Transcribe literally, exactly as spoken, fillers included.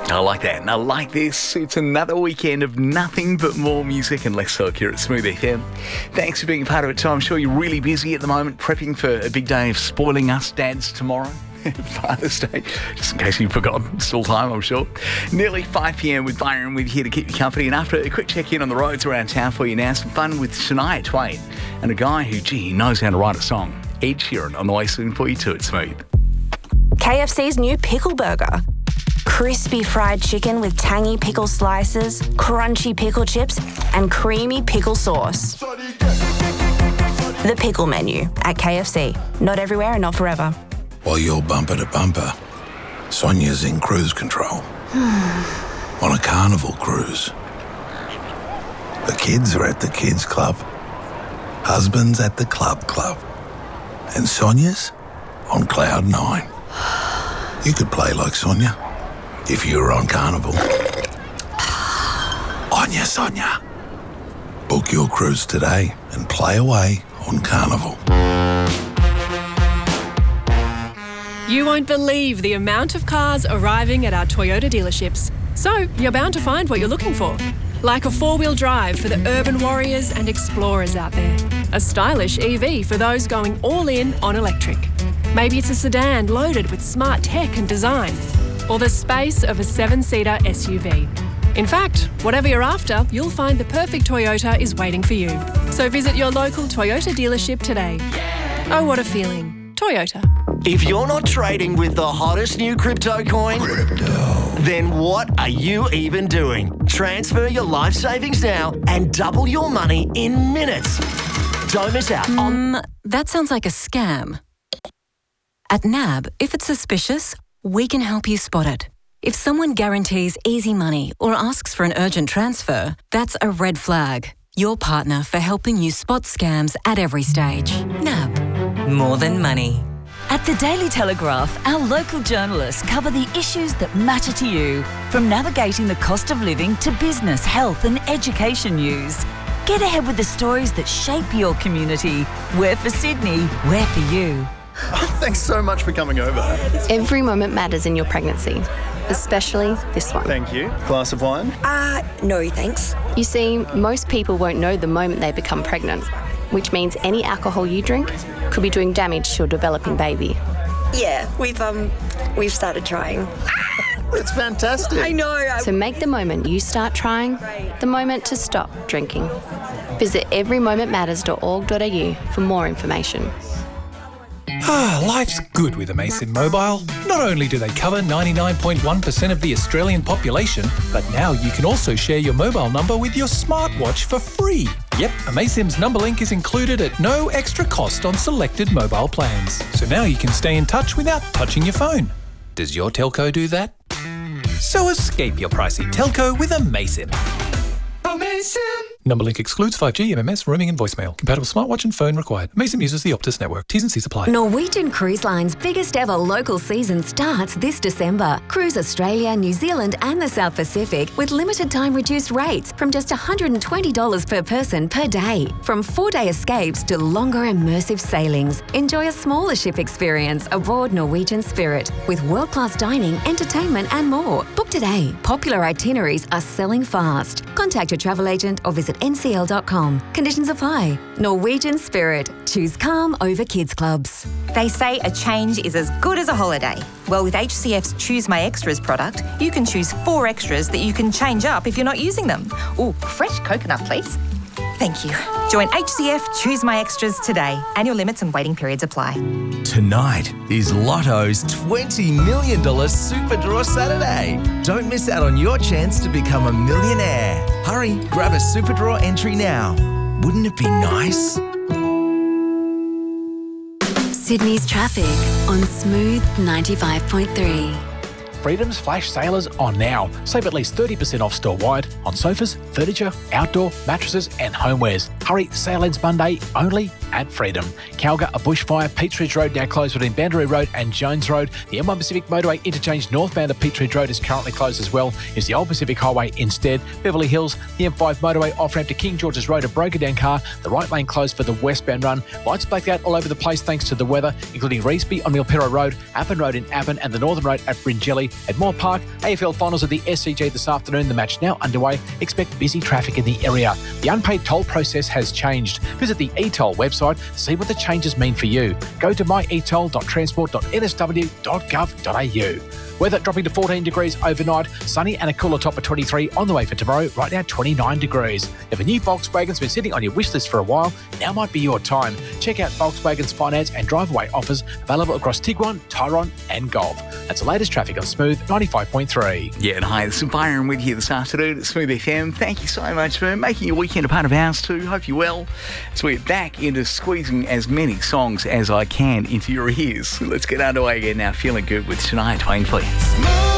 I like that, and I like this. It's another weekend of nothing but more music and less talk here at Smooth F M. Thanks for being a part of it, Tom. I'm sure you're really busy at the moment, prepping for a big day of spoiling us dads tomorrow. Father's Day, just in case you've forgotten. Still time, I'm sure. Nearly five p.m. with Byron with here to keep you company. And after a quick check-in on the roads around town for you now, some fun with Shania Twain and a guy who, gee, he knows how to write a song. Ed Sheeran on the way soon for you too. It's Smooth. K F C's new pickle burger. Crispy fried chicken with tangy pickle slices, crunchy pickle chips, and creamy pickle sauce. The pickle menu at K F C. Not everywhere and not forever. While you're bumper to bumper, Sonia's in cruise control. On a carnival cruise. The kids are at the kids club. Husband's at the club club. And Sonia's on cloud nine. You could play like Sonia if you were on Carnival. Onya, Sonia. Book your cruise today and play away on Carnival. You won't believe the amount of cars arriving at our Toyota dealerships. So you're bound to find what you're looking for. Like a four-wheel drive for the urban warriors and explorers out there. A stylish E V for those going all in on electric. Maybe it's a sedan loaded with smart tech and design. Or the space of a seven-seater S U V. In fact, whatever you're after, you'll find the perfect Toyota is waiting for you. So visit your local Toyota dealership today. Oh, what a feeling. Toyota. If you're not trading with the hottest new crypto coin, Crypto. then what are you even doing? Transfer your life savings now and double your money in minutes. Don't miss out on... Um, that sounds like a scam. At N A B, if it's suspicious, we can help you spot it. If someone guarantees easy money or asks for an urgent transfer, that's a red flag. Your partner for helping you spot scams at every stage. N A B. More than money. At the Daily Telegraph, our local journalists cover the issues that matter to you, from navigating the cost of living to business, health and education news. Get ahead with the stories that shape your community. We're for Sydney, we're for you. Thanks so much for coming over. Every moment matters in your pregnancy, especially this one. Thank you. Glass of wine? Uh, no thanks. You see, most people won't know the moment they become pregnant, which means any alcohol you drink could be doing damage to your developing baby. Yeah, we've um, we've started trying. That's fantastic. I know. I... So make the moment you start trying the moment to stop drinking. Visit every moment matters dot org dot a u for more information. Ah, life's good with Amaysim Mobile. Not only do they cover ninety-nine point one percent of the Australian population, but now you can also share your mobile number with your smartwatch for free. Yep, Amaysim's number link is included at no extra cost on selected mobile plans. So now you can stay in touch without touching your phone. Does your telco do that? So escape your pricey telco with Amaysim. Amaysim! Number link excludes five G, M M S, roaming and voicemail. Compatible smartwatch and phone required. Amaysim uses the Optus network. T's and C's apply. Norwegian Cruise Line's biggest ever local season starts this December. Cruise Australia, New Zealand and the South Pacific with limited time reduced rates from just one hundred twenty dollars per person per day. From four-day escapes to longer immersive sailings. Enjoy a smaller ship experience aboard Norwegian Spirit with world-class dining, entertainment and more. Book today. Popular itineraries are selling fast. Contact your travel agent or visit N C L dot com. Conditions apply. Norwegian Spirit. Choose calm over kids clubs. They say a change is as good as a holiday. Well, with H C F's Choose My Extras product, you can choose four extras that you can change up if you're not using them. Ooh, fresh coconut, please. Thank you. Join H C F Choose My Extras today. Annual limits and waiting periods apply. Tonight is Lotto's twenty million dollars Super Draw Saturday. Don't miss out on your chance to become a millionaire. Hurry, grab a Super Draw entry now. Wouldn't it be nice? Sydney's traffic on Smooth ninety-five point three. Freedom's flash sale is on now. Save at least thirty percent off store-wide on sofas, furniture, outdoor, mattresses and homewares. Hurry, sale ends Monday only at Freedom. Calga, a bushfire. Peteridge Road now closed between Boundary Road and Jones Road. The M one Pacific Motorway interchange northbound of Peteridge Road is currently closed as well. Is the Old Pacific Highway instead. Beverly Hills, the M five Motorway off-ramp to King George's Road, a broken down car. The right lane closed for the westbound run. Lights blacked out all over the place thanks to the weather, including Reesby on Milpero Road, Appin Road in Appin, and the Northern Road at Bringelly. At Moore Park, A F L finals of the S C G this afternoon. The match now underway. Expect busy traffic in the area. The unpaid toll process has changed. Visit the e-toll website to see what the changes mean for you. Go to my e toll dot transport dot n s w dot gov dot a u. Weather dropping to fourteen degrees overnight. Sunny and a cooler top of twenty-three on the way for tomorrow. Right now, twenty-nine degrees. If a new Volkswagen's been sitting on your wish list for a while, now might be your time. Check out Volkswagen's finance and drive-away offers available across Tiguan, Tyrone and Golf. That's the latest traffic on Smooth ninety-five point three. Yeah, and hi, this is Byron with you this afternoon at Smooth F M. Thank you so much for making your weekend a part of ours too. Hope you're well. So we're back into squeezing as many songs as I can into your ears. Let's get underway again now. Feeling good with Shania Twain for you.